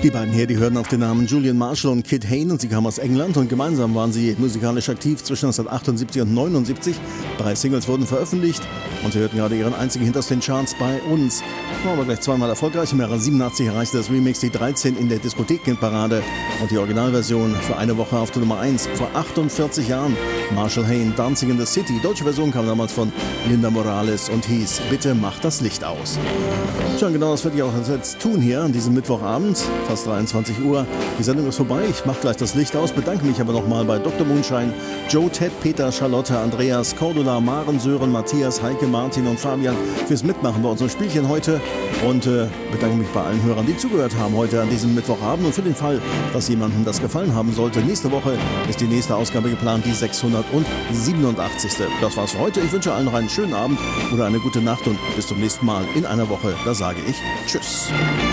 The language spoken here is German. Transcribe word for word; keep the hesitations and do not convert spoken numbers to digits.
Die beiden hier, die hörten auf den Namen Julian Marshall und Kit Hain und sie kamen aus England und gemeinsam waren sie musikalisch aktiv zwischen neunzehnhundertachtundsiebzig und neunundsiebzig. Drei Singles wurden veröffentlicht und sie hörten gerade ihren einzigen Hit aus den Charts bei uns. War aber gleich zweimal erfolgreich. Im Jahre siebenundachtzig erreichte das Remix die dreizehn in der Diskothekenparade und die Originalversion für eine Woche auf der Nummer eins vor achtundvierzig Jahren. Marshall Hain, Dancing in the City. Die deutsche Version kam damals von Linda Morales und hieß Bitte mach das Licht aus. Schon genau das werde ich auch jetzt tun hier an diesem Mittwochabend, fast dreiundzwanzig Uhr. Die Sendung ist vorbei, ich mache gleich das Licht aus, bedanke mich aber nochmal bei Doktor Moonshine, Joe, Ted, Peter, Charlotte, Andreas, Cordula, Maren, Sören, Matthias, Heike, Martin und Fabian fürs Mitmachen bei unserem Spielchen heute und äh, bedanke mich bei allen Hörern, die zugehört haben heute an diesem Mittwochabend und für den Fall, dass jemandem das gefallen haben sollte, nächste Woche ist die nächste Ausgabe geplant, die sechshundertsiebenundachtzigste. Das war's für heute, ich wünsche allen noch einen schönen Abend oder eine gute Nacht und bis zum nächsten Mal in einer Woche, da sage ich Tschüss.